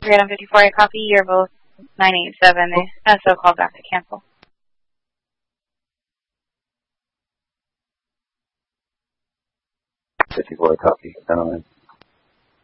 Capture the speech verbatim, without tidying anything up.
three on fifty-four, I copy. You're both nine eight seven. They S O called back to cancel. fifty-four, copy. ten oh nine.